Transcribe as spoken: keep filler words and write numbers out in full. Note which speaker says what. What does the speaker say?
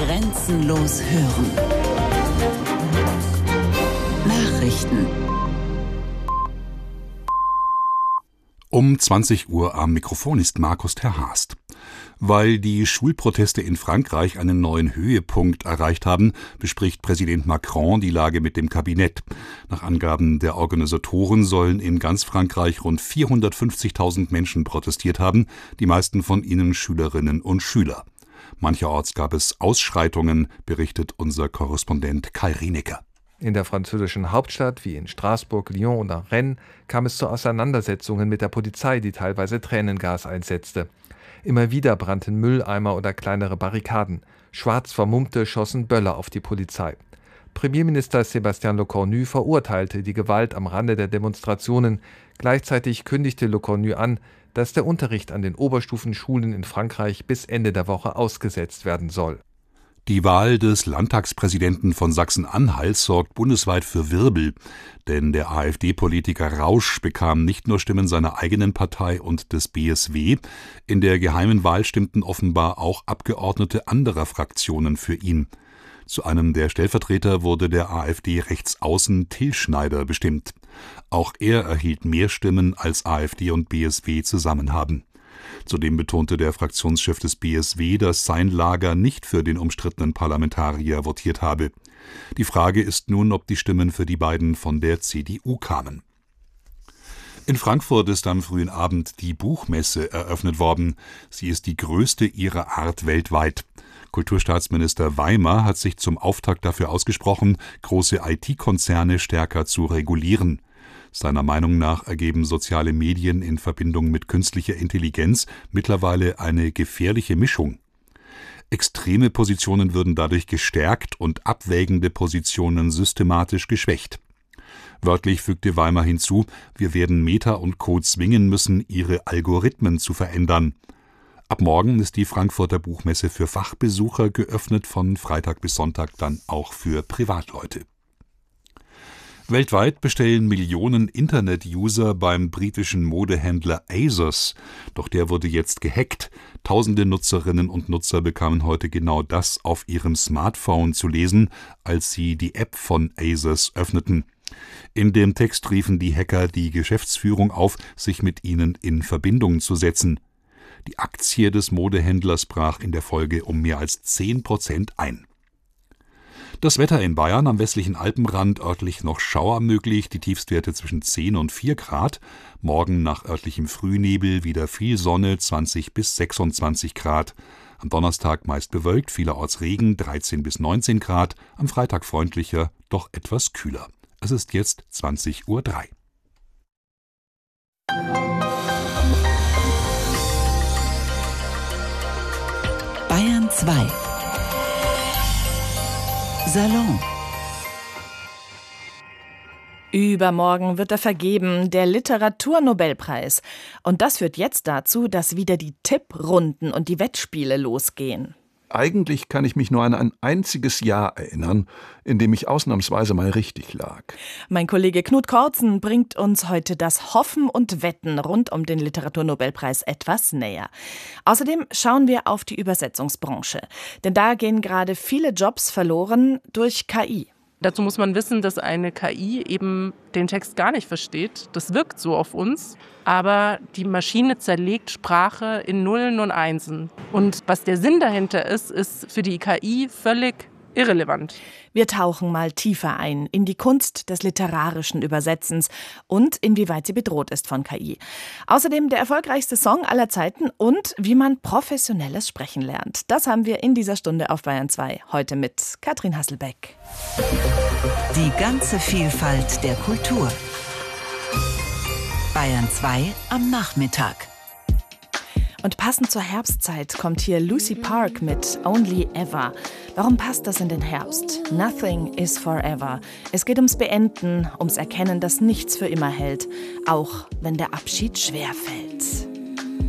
Speaker 1: Grenzenlos hören. Nachrichten.
Speaker 2: Um zwanzig Uhr am Mikrofon ist Markus Terhast. Weil die Schulproteste in Frankreich einen neuen Höhepunkt erreicht haben, bespricht Präsident Macron die Lage mit dem Kabinett. Nach Angaben der Organisatoren sollen in ganz Frankreich rund vierhundertfünfzigtausend Menschen protestiert haben, die meisten von ihnen Schülerinnen und Schüler. Mancherorts gab es Ausschreitungen, berichtet unser Korrespondent Kai Rienecker.
Speaker 3: In der französischen Hauptstadt wie in Straßburg, Lyon oder Rennes kam es zu Auseinandersetzungen mit der Polizei, die teilweise Tränengas einsetzte. Immer wieder brannten Mülleimer oder kleinere Barrikaden. Schwarz Vermummte schossen Böller auf die Polizei. Premierminister Sébastien Lecornu verurteilte die Gewalt am Rande der Demonstrationen. Gleichzeitig kündigte Lecornu an, dass der Unterricht an den Oberstufenschulen in Frankreich bis Ende der Woche ausgesetzt werden soll.
Speaker 2: Die Wahl des Landtagspräsidenten von Sachsen-Anhalt sorgt bundesweit für Wirbel, denn der AfD-Politiker Rausch bekam nicht nur Stimmen seiner eigenen Partei und des B S W, in der geheimen Wahl stimmten offenbar auch Abgeordnete anderer Fraktionen für ihn. Zu einem der Stellvertreter wurde der AfD-Rechtsaußen Till Schneider bestimmt. Auch er erhielt mehr Stimmen, als AfD und B S W zusammen haben. Zudem betonte der Fraktionschef des B S W, dass sein Lager nicht für den umstrittenen Parlamentarier votiert habe. Die Frage ist nun, ob die Stimmen für die beiden von der C D U kamen. In Frankfurt ist am frühen Abend die Buchmesse eröffnet worden. Sie ist die größte ihrer Art weltweit. Kulturstaatsminister Weimar hat sich zum Auftakt dafür ausgesprochen, große I T-Konzerne stärker zu regulieren. Seiner Meinung nach ergeben soziale Medien in Verbindung mit künstlicher Intelligenz mittlerweile eine gefährliche Mischung. Extreme Positionen würden dadurch gestärkt und abwägende Positionen systematisch geschwächt. Wörtlich fügte Weimar hinzu, wir werden Meta und Co. zwingen müssen, ihre Algorithmen zu verändern. Ab morgen ist die Frankfurter Buchmesse für Fachbesucher geöffnet, von Freitag bis Sonntag dann auch für Privatleute. Weltweit bestellen Millionen Internet-User beim britischen Modehändler ASOS. Doch der wurde jetzt gehackt. Tausende Nutzerinnen und Nutzer bekamen heute genau das auf ihrem Smartphone zu lesen, als sie die App von ASOS öffneten. In dem Text riefen die Hacker die Geschäftsführung auf, sich mit ihnen in Verbindung zu setzen. Die Aktie des Modehändlers brach in der Folge um mehr als zehn Prozent ein. Das Wetter in Bayern: am westlichen Alpenrand örtlich noch Schauer möglich, die Tiefstwerte zwischen zehn und vier Grad. Morgen nach örtlichem Frühnebel wieder viel Sonne, zwanzig bis sechsundzwanzig Grad. Am Donnerstag meist bewölkt, vielerorts Regen, dreizehn bis neunzehn Grad. Am Freitag freundlicher, doch etwas kühler. Es ist jetzt zwanzig Uhr drei.
Speaker 1: Bayern zwei. Salon.
Speaker 4: Übermorgen wird er vergeben, der Literaturnobelpreis. Und das führt jetzt dazu, dass wieder die Tipprunden und die Wettspiele losgehen.
Speaker 5: Eigentlich kann ich mich nur an ein einziges Jahr erinnern, in dem ich ausnahmsweise mal richtig lag.
Speaker 4: Mein Kollege Knut Kortzen bringt uns heute das Hoffen und Wetten rund um den Literaturnobelpreis etwas näher. Außerdem schauen wir auf die Übersetzungsbranche. Denn da gehen gerade viele Jobs verloren durch K I.
Speaker 6: Dazu muss man wissen, dass eine K I eben den Text gar nicht versteht. Das wirkt so auf uns. Aber die Maschine zerlegt Sprache in Nullen und Einsen. Und was der Sinn dahinter ist, ist für die K I völlig irrelevant.
Speaker 4: Wir tauchen mal tiefer ein in die Kunst des literarischen Übersetzens und inwieweit sie bedroht ist von K I. Außerdem der erfolgreichste Song aller Zeiten und wie man professionelles Sprechen lernt. Das haben wir in dieser Stunde auf Bayern zwei. Heute mit Katrin Hasselbeck.
Speaker 1: Die ganze Vielfalt der Kultur. Bayern zwei am Nachmittag.
Speaker 4: Und passend zur Herbstzeit kommt hier Lucy Park mit Only Ever. Warum passt das in den Herbst? Nothing is forever. Es geht ums Beenden, ums Erkennen, dass nichts für immer hält, auch wenn der Abschied schwer fällt.